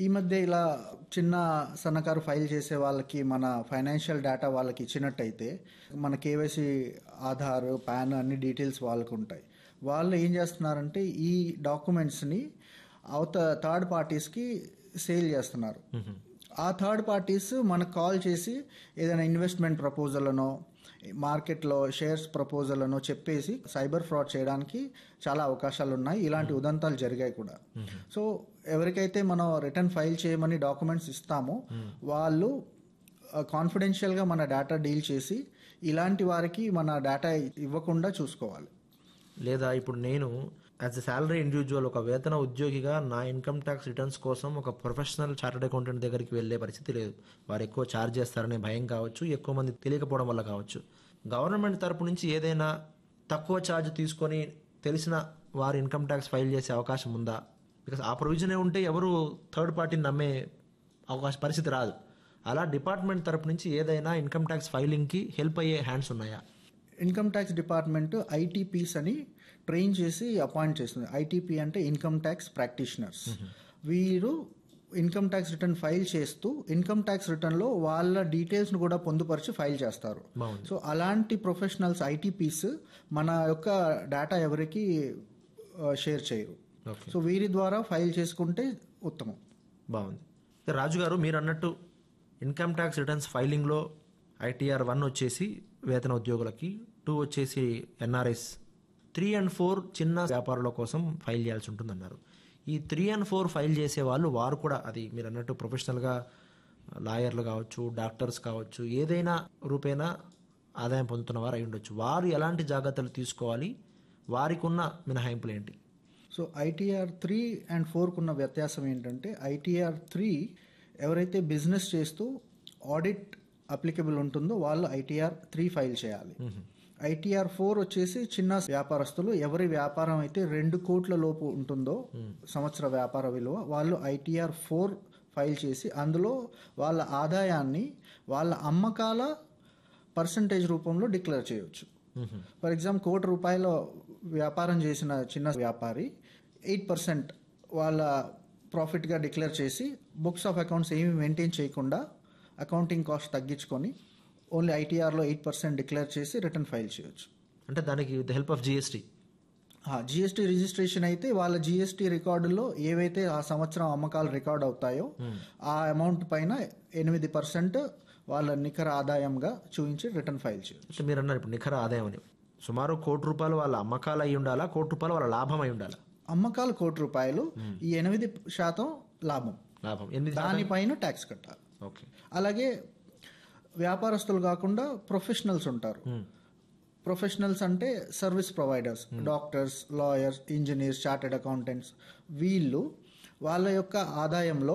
ఈ మధ్య ఇలా చిన్న సన్నకారు ఫైల్ చేసే వాళ్ళకి మన ఫైనాన్షియల్ డేటా వాళ్ళకి ఇచ్చినట్టయితే మన కేవైసీ ఆధార్ పాన్ అన్ని డీటెయిల్స్ వాళ్ళకు ఉంటాయి. వాళ్ళు ఏం చేస్తున్నారంటే ఈ డాక్యుమెంట్స్ని థర్డ్ పార్టీస్కి సేల్ చేస్తున్నారు. ఆ థర్డ్ పార్టీస్ మనకు కాల్ చేసి ఏదైనా ఇన్వెస్ట్మెంట్ ప్రపోజల్ అనో మార్కెట్లో షేర్స్ ప్రపోజల్ అనో చెప్పేసి సైబర్ ఫ్రాడ్ చేయడానికి చాలా అవకాశాలు ఉన్నాయి. ఇలాంటి ఉదంతాలు జరిగాయి కూడా. సో ఎవరికైతే మనం రిటర్న్ ఫైల్ చేయమని డాక్యుమెంట్స్ ఇస్తామో వాళ్ళు కాన్ఫిడెన్షియల్గా మన డేటా డీల్ చేసి ఇలాంటి వారికి మన డేటా ఇవ్వకుండా చూసుకోవాలి. లేదా ఇప్పుడు నేను యాజ్ ఎ శాలరీ ఇండివిజువల్ ఒక వేతన ఉద్యోగిగా నా ఇన్కమ్ ట్యాక్స్ రిటర్న్స్ కోసం ఒక ప్రొఫెషనల్ చార్టెడ్ అకౌంటెంట్ దగ్గరికి వెళ్లే పరిస్థితి లేదు. వారు ఎక్కువ ఛార్జ్ చేస్తారనే భయం కావచ్చు, ఎక్కువ మంది తెలియకపోవడం వల్ల కావచ్చు. గవర్నమెంట్ తరపు నుంచి ఏదైనా తక్కువ ఛార్జ్ తీసుకొని తెలిసిన వారి ఇన్కమ్ ట్యాక్స్ ఫైల్ చేసే అవకాశం ఉందా? బికాస్ ఆ ప్రొవిజనే ఉంటే ఎవరు థర్డ్ పార్టీని నమ్మే పరిస్థితి రాదు. అలా డిపార్ట్మెంట్ తరపు నుంచి ఏదైనా ఇన్కమ్ ట్యాక్స్ ఫైలింగ్కి హెల్ప్ అయ్యే హ్యాండ్స్ ఉన్నాయా? ఇన్కమ్ ట్యాక్స్ డిపార్ట్మెంట్ ఐటీపీస్ అని ట్రైన్ చేసి అపాయింట్ చేస్తుంది. ఐటీపీ అంటే ఇన్కమ్ ట్యాక్స్ ప్రాక్టీషనర్స్. వీరు ఇన్కమ్ ట్యాక్స్ రిటర్న్ ఫైల్ చేస్తూ ఇన్కమ్ ట్యాక్స్ రిటర్న్లో వాళ్ళ డీటెయిల్స్ను కూడా పొందుపరిచి ఫైల్ చేస్తారు. సో అలాంటి ప్రొఫెషనల్స్ ఐటీపీస్ మన యొక్క డేటా ఎవరికి షేర్ చేయరు. సో వీరి ద్వారా ఫైల్ చేసుకుంటే ఉత్తమం. బాగుంది. రాజు గారు, మీరు అన్నట్టు ఇన్కమ్ ట్యాక్స్ రిటర్న్స్ ఫైలింగ్లో ITR 1 వచ్చేసి వేతన ఉద్యోగులకి, 2 వచ్చేసి NRS, 3 and 4 చిన్న వ్యాపారుల కోసం ఫైల్ చేయాల్సి ఉంటుందన్నారు. ఈ 3 and 4 ఫైల్ చేసే వాళ్ళు వారు కూడా అది మీరు అన్నట్టు ప్రొఫెషనల్గా లాయర్లు కావచ్చు, డాక్టర్స్ కావచ్చు, ఏదైనా రూపేణా ఆదాయం పొందుతున్న వారు అయి ఉండొచ్చు. వారు ఎలాంటి జాగ్రత్తలు తీసుకోవాలి? వారికి ఉన్న మినహాయింపులు ఏంటి? సో ITR 3 and 4 కున్న వ్యత్యాసం ఏంటంటే ITR 3 ఎవరైతే బిజినెస్ చేస్తూ ఆడిట్ అప్లికబుల్ ఉంటుందో వాళ్ళు ITR 3 ఫైల్ చేయాలి. ITR 4 వచ్చేసి చిన్న వ్యాపారస్తులు ఎవరి వ్యాపారం అయితే 2 కోట్ల లోపు ఉంటుందో సంవత్సర వ్యాపార విలువ వాళ్ళు ITR 4 ఫైల్ చేసి అందులో వాళ్ళ ఆదాయాన్ని వాళ్ళ అమ్మకాల పర్సంటేజ్ రూపంలో డిక్లేర్ చేయవచ్చు. ఫర్ ఎగ్జాంపుల్ ₹1 వ్యాపారం చేసిన చిన్న వ్యాపారి 8% వాళ్ళ ప్రాఫిట్గా డిక్లేర్ చేసి బుక్స్ ఆఫ్ అకౌంట్స్ ఏమీ మెయింటైన్ చేయకుండా అకౌంటింగ్ కాస్ట్ తగ్గించుకొని ఓన్లీ ITRలో 8% డిక్లేర్ చేసి రిటర్న్ ఫైల్ చేయొచ్చు. అంటే దానికి with help of GST registration అయితే వాళ్ళ GST రికార్డులో ఏవైతే ఆ సంవత్సరం అమ్మకాలు రికార్డ్ అవుతాయో ఆ అమౌంట్ పైన 8% వాళ్ళ నికర ఆదాయంగా చూపించి రిటర్న్ ఫైల్ చేయొచ్చు. మీరు అన్నారు ఇప్పుడు నికర ఆదాయం అని, సుమారు ₹1 వాళ్ళ అమ్మకాలు అయి ఉండాలా, ₹1 వాళ్ళ లాభం అయి ఉండాలా? అమ్మకాలు ₹1, ఈ 8% లాభం, దానిపైన ట్యాక్స్ కట్టాలి. అలాగే వ్యాపారస్తులు కాకుండా ప్రొఫెషనల్స్ ఉంటారు. ప్రొఫెషనల్స్ అంటే service providers, doctors, lawyers, engineers, chartered accountants, వీళ్ళు వాళ్ళ యొక్క ఆదాయంలో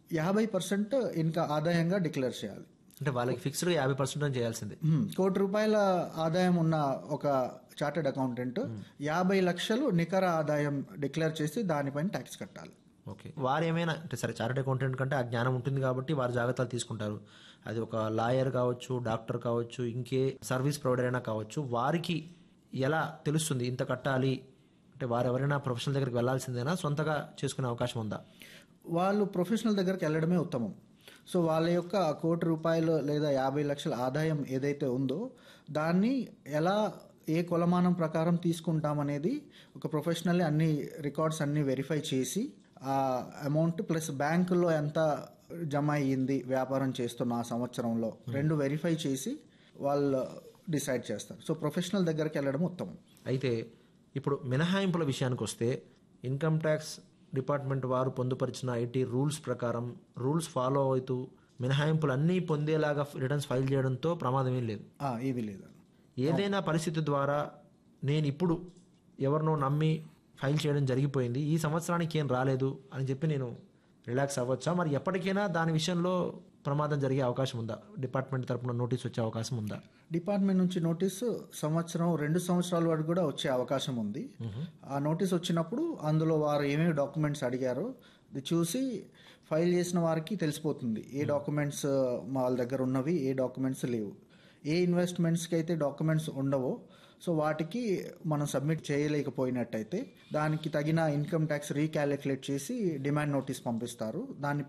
50% ఇంకా ఆదాయంగా డిక్లేర్ చేయాలి. అంటే వాళ్ళకి ఫిక్స్డ్గా 50% చేయాల్సిందే. ₹1 ఆదాయం ఉన్న ఒక చార్టెడ్ అకౌంటెంట్ 50 లక్షలు నికర ఆదాయం డిక్లేర్ చేసి దానిపైన ట్యాక్స్ కట్టాలి. ఓకే. వారు ఏమైనా అంటే సరే చార్టెడ్ అకౌంటెంట్ కంటే ఆ జ్ఞానం ఉంటుంది కాబట్టి వారు జాగ్రత్తలు తీసుకుంటారు. అది ఒక లాయర్ కావచ్చు, డాక్టర్ కావచ్చు, ఇంకే సర్వీస్ ప్రొవైడర్ అయినా కావచ్చు, వారికి ఎలా తెలుస్తుంది ఇంత కట్టాలి అంటే? వారు ఎవరైనా ప్రొఫెషనల్ దగ్గరికి వెళ్లాల్సిందేనా, సొంతగా చేసుకునే అవకాశం ఉందా? వాళ్ళు ప్రొఫెషనల్ దగ్గరికి వెళ్ళడమే ఉత్తమం. సో వాళ్ళ యొక్క ₹1 లేదా 50 లక్షల ఆదాయం ఏదైతే ఉందో దాన్ని ఎలా ఏ కొలమానం ప్రకారం తీసుకుంటామనేది ఒక ప్రొఫెషనల్లీ అన్ని రికార్డ్స్ అన్ని వెరిఫై చేసి ఆ అమౌంట్ ప్లస్ బ్యాంకులో ఎంత జమ అయ్యింది వ్యాపారం చేస్తున్న ఆ సంవత్సరంలో 2 వెరిఫై చేసి వాళ్ళు డిసైడ్ చేస్తారు. సో ప్రొఫెషనల్ దగ్గరికి వెళ్ళడం ఉత్తమం. అయితే ఇప్పుడు మినహాయింపుల విషయానికి వస్తే ఇన్కమ్ ట్యాక్స్ డిపార్ట్మెంట్ వారు పొందుపరిచిన IT రూల్స్ ప్రకారం రూల్స్ ఫాలో అవుతూ మినహాయింపులు అన్నీ పొందేలాగా రిటర్న్స్ ఫైల్ చేయడంతో ప్రమాదం ఏం లేదు. ఏమీ లేదు. ఏదైనా పరిస్థితి ద్వారా నేను ఇప్పుడు ఎవరినో నమ్మి ఫైల్ చేయడం జరిగిపోయింది, ఈ సంవత్సరానికి ఏం రాలేదు అని చెప్పి నేను రిలాక్స్ అవ్వచ్చా? మరి ఎప్పటికైనా దాని విషయంలో ప్రమాదం జరిగే అవకాశం ఉందా? డిపార్ట్మెంట్ తరపున నోటీస్ వచ్చే అవకాశం ఉందా? డిపార్ట్మెంట్ నుంచి నోటీసు 2 సంవత్సరాల వరకు కూడా వచ్చే అవకాశం ఉంది. ఆ నోటీస్ వచ్చినప్పుడు అందులో వారు ఏమేమి డాక్యుమెంట్స్ అడిగారో అది చూసి ఫైల్ చేసిన వారికి తెలిసిపోతుంది ఏ డాక్యుమెంట్స్ వాళ్ళ దగ్గర ఉన్నవి, ఏ డాక్యుమెంట్స్ లేవు. ఏ ఇన్వెస్ట్మెంట్స్కి అయితే డాక్యుమెంట్స్ ఉండవో సో వాటికి మనం సబ్మిట్ చేయలేకపోయినట్టయితే దానికి తగిన ఇన్కమ్ ట్యాక్స్ రీక్యాలిక్యులేట్ చేసి డిమాండ్ నోటీస్ పంపిస్తారు. దాన్ని